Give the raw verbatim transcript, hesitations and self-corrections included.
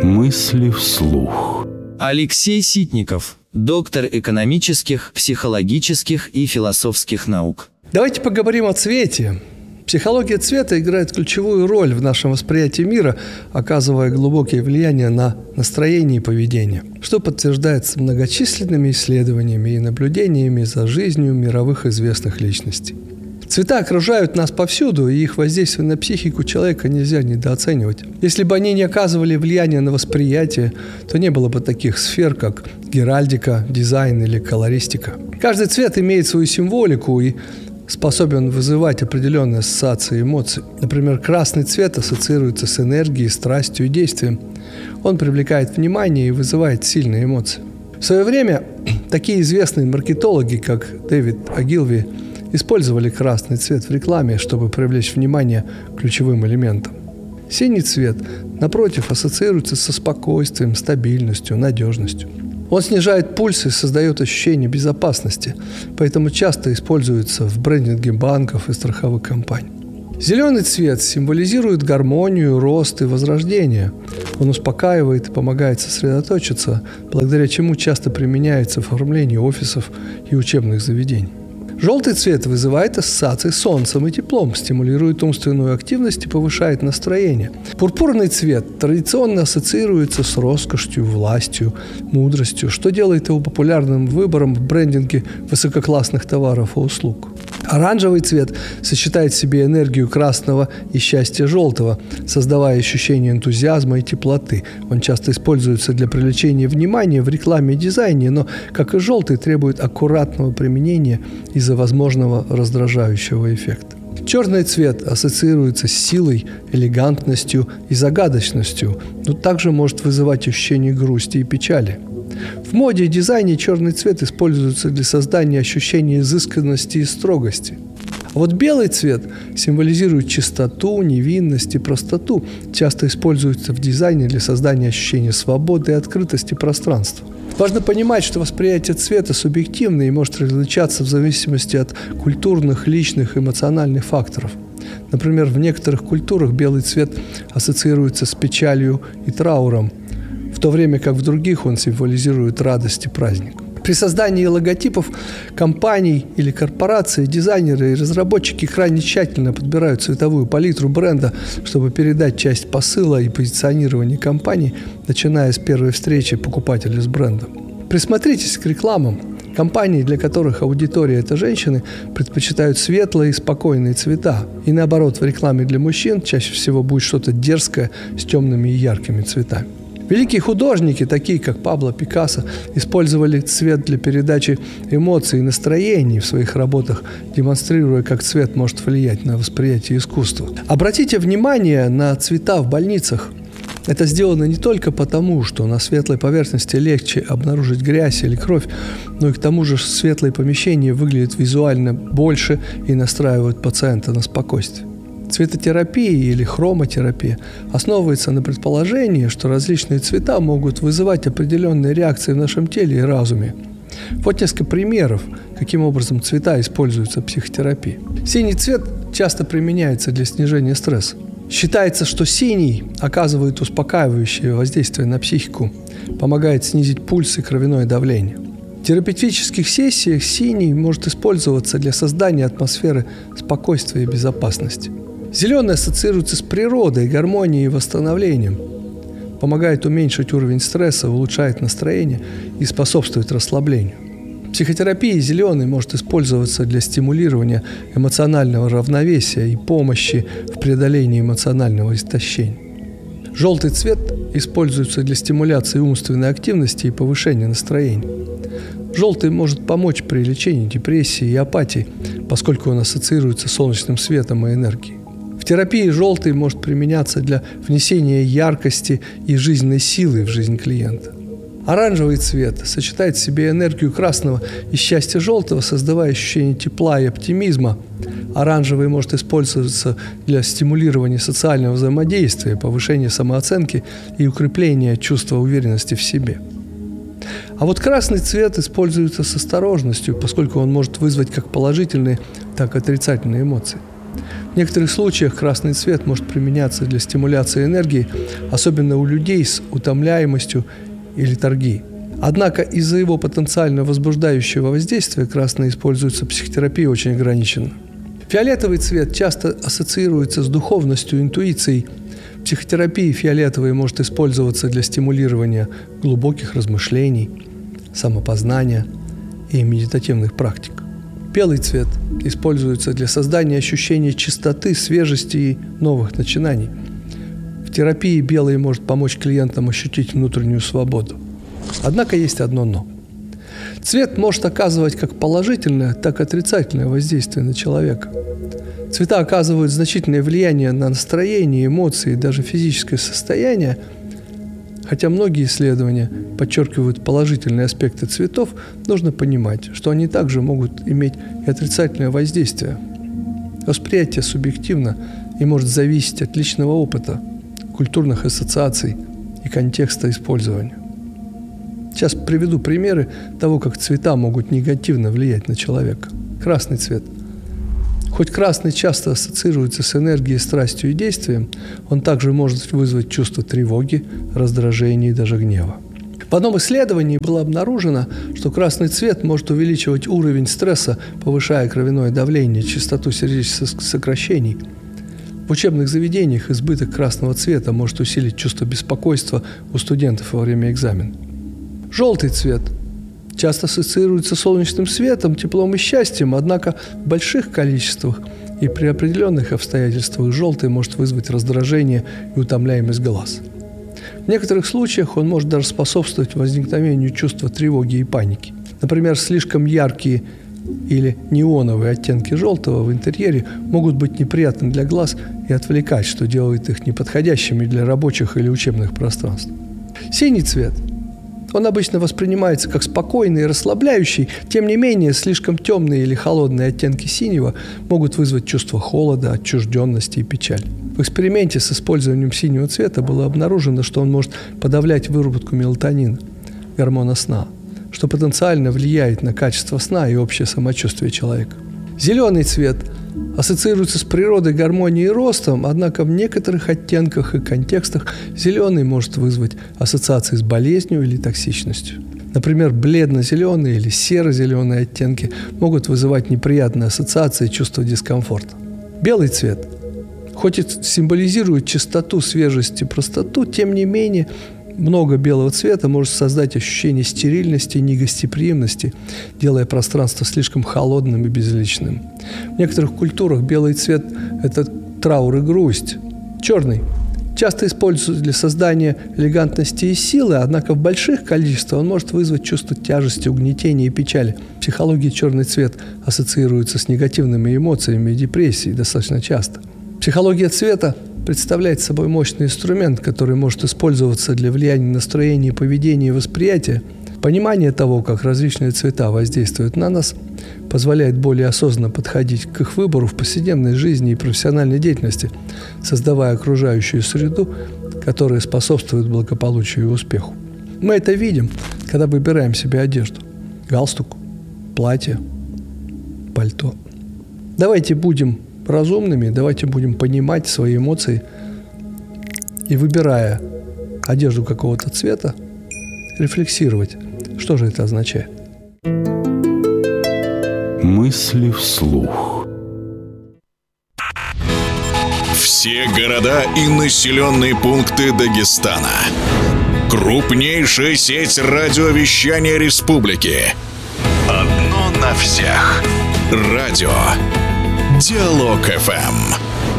Мысли вслух. Алексей Ситников, доктор экономических, психологических и философских наук. Давайте поговорим о цвете. Психология цвета играет ключевую роль в нашем восприятии мира, оказывая глубокие влияния на настроение и поведение, что подтверждается многочисленными исследованиями и наблюдениями за жизнью мировых известных личностей. Цвета окружают нас повсюду, и их воздействие на психику человека нельзя недооценивать. Если бы они не оказывали влияния на восприятие, то не было бы таких сфер, как геральдика, дизайн или колористика. Каждый цвет имеет свою символику и способен вызывать определенные ассоциации и эмоции. Например, красный цвет ассоциируется с энергией, страстью и действием. Он привлекает внимание и вызывает сильные эмоции. В свое время такие известные маркетологи, как Дэвид Огилви, использовали красный цвет в рекламе, чтобы привлечь внимание к ключевым элементам. Синий цвет, напротив, ассоциируется со спокойствием, стабильностью, надежностью. Он снижает пульс и создает ощущение безопасности, поэтому часто используется в брендинге банков и страховых компаний. Зеленый цвет символизирует гармонию, рост и возрождение. Он успокаивает и помогает сосредоточиться, благодаря чему часто применяется в оформлении офисов и учебных заведений. Желтый цвет вызывает ассоциации с солнцем и теплом, стимулирует умственную активность и повышает настроение. Пурпурный цвет традиционно ассоциируется с роскошью, властью, мудростью, что делает его популярным выбором в брендинге высококлассных товаров и услуг. Оранжевый цвет сочетает в себе энергию красного и счастья желтого, создавая ощущение энтузиазма и теплоты. Он часто используется для привлечения внимания в рекламе и дизайне, но, как и желтый, требует аккуратного применения из-за возможного раздражающего эффекта. Черный цвет ассоциируется с силой, элегантностью и загадочностью, но также может вызывать ощущение грусти и печали. В моде и дизайне черный цвет используется для создания ощущения изысканности и строгости. А вот белый цвет символизирует чистоту, невинность и простоту, часто используется в дизайне для создания ощущения свободы и открытости пространства. Важно понимать, что восприятие цвета субъективно и может различаться в зависимости от культурных, личных, эмоциональных факторов. Например, в некоторых культурах белый цвет ассоциируется с печалью и трауром, в то время как в других он символизирует радость и праздник. При создании логотипов компаний или корпораций дизайнеры и разработчики крайне тщательно подбирают цветовую палитру бренда, чтобы передать часть посыла и позиционирования компании, начиная с первой встречи покупателя с брендом. Присмотритесь к рекламам. Компании, для которых аудитория – это женщины, предпочитают светлые и спокойные цвета. И наоборот, в рекламе для мужчин чаще всего будет что-то дерзкое с темными и яркими цветами. Великие художники, такие как Пабло Пикассо, использовали цвет для передачи эмоций и настроений в своих работах, демонстрируя, как цвет может влиять на восприятие искусства. Обратите внимание на цвета в больницах. Это сделано не только потому, что на светлой поверхности легче обнаружить грязь или кровь, но и к тому же светлые помещения выглядят визуально больше и настраивают пациента на спокойствие. Цветотерапия или хромотерапия основывается на предположении, что различные цвета могут вызывать определенные реакции в нашем теле и разуме. Вот несколько примеров, каким образом цвета используются в психотерапии. Синий цвет часто применяется для снижения стресса. Считается, что синий оказывает успокаивающее воздействие на психику, помогает снизить пульс и кровяное давление. В терапевтических сессиях синий может использоваться для создания атмосферы спокойствия и безопасности. Зеленый ассоциируется с природой, гармонией и восстановлением. Помогает уменьшить уровень стресса, улучшает настроение и способствует расслаблению. В психотерапии зеленый может использоваться для стимулирования эмоционального равновесия и помощи в преодолении эмоционального истощения. Желтый цвет используется для стимуляции умственной активности и повышения настроения. Желтый может помочь при лечении депрессии и апатии, поскольку он ассоциируется с солнечным светом и энергией. В терапии желтый может применяться для внесения яркости и жизненной силы в жизнь клиента. Оранжевый цвет сочетает в себе энергию красного и счастья желтого, создавая ощущение тепла и оптимизма. Оранжевый может использоваться для стимулирования социального взаимодействия, повышения самооценки и укрепления чувства уверенности в себе. А вот красный цвет используется с осторожностью, поскольку он может вызвать как положительные, так и отрицательные эмоции. В некоторых случаях красный цвет может применяться для стимуляции энергии, особенно у людей с утомляемостью и летаргией. Однако из-за его потенциально возбуждающего воздействия красный используется в психотерапии очень ограниченно. Фиолетовый цвет часто ассоциируется с духовностью, интуицией. В психотерапии фиолетовый может использоваться для стимулирования глубоких размышлений, самопознания и медитативных практик. Белый цвет используется для создания ощущения чистоты, свежести и новых начинаний. В терапии белый может помочь клиентам ощутить внутреннюю свободу. Однако есть одно «но». Цвет может оказывать как положительное, так и отрицательное воздействие на человека. Цвета оказывают значительное влияние на настроение, эмоции и даже физическое состояние. Хотя многие исследования подчеркивают положительные аспекты цветов, нужно понимать, что они также могут иметь и отрицательное воздействие. Восприятие субъективно и может зависеть от личного опыта, культурных ассоциаций и контекста использования. Сейчас приведу примеры того, как цвета могут негативно влиять на человека. Красный цвет. Хоть красный часто ассоциируется с энергией, страстью и действием, он также может вызвать чувство тревоги, раздражения и даже гнева. В одном исследовании было обнаружено, что красный цвет может увеличивать уровень стресса, повышая кровяное давление, частоту сердечных сокращений. В учебных заведениях избыток красного цвета может усилить чувство беспокойства у студентов во время экзамена. Желтый цвет часто ассоциируется с солнечным светом, теплом и счастьем, однако в больших количествах и при определенных обстоятельствах желтый может вызвать раздражение и утомляемость глаз. В некоторых случаях он может даже способствовать возникновению чувства тревоги и паники. Например, слишком яркие или неоновые оттенки желтого в интерьере могут быть неприятны для глаз и отвлекать, что делает их неподходящими для рабочих или учебных пространств. Синий цвет. Он обычно воспринимается как спокойный и расслабляющий, тем не менее, слишком темные или холодные оттенки синего могут вызвать чувство холода, отчужденности и печаль. В эксперименте с использованием синего цвета было обнаружено, что он может подавлять выработку мелатонина, гормона сна, что потенциально влияет на качество сна и общее самочувствие человека. Зеленый цвет ассоциируется с природой, гармонией и ростом, однако в некоторых оттенках и контекстах зеленый может вызвать ассоциации с болезнью или токсичностью. Например, бледно-зеленые или серо-зеленые оттенки могут вызывать неприятные ассоциации и чувство дискомфорта. Белый цвет, хоть и символизирует чистоту, свежесть и простоту, тем не менее, много белого цвета может создать ощущение стерильности и негостеприимности, делая пространство слишком холодным и безличным. В некоторых культурах белый цвет – это траур и грусть. Черный часто используется для создания элегантности и силы, однако в больших количествах он может вызвать чувство тяжести, угнетения и печали. В психологии черный цвет ассоциируется с негативными эмоциями и депрессией достаточно часто. Психология цвета представляет собой мощный инструмент, который может использоваться для влияния настроения, поведения и восприятия. Понимание того, как различные цвета воздействуют на нас, позволяет более осознанно подходить к их выбору в повседневной жизни и профессиональной деятельности, создавая окружающую среду, которая способствует благополучию и успеху. Мы это видим, когда выбираем себе одежду: галстук, платье, пальто. Давайте будем разумными, давайте будем понимать свои эмоции и, выбирая одежду какого-то цвета, рефлексировать, что же это означает. Мысли вслух. Все города и населенные пункты Дагестана. Крупнейшая сеть радиовещания республики. Одно на всех. Радио Диалог эф эм.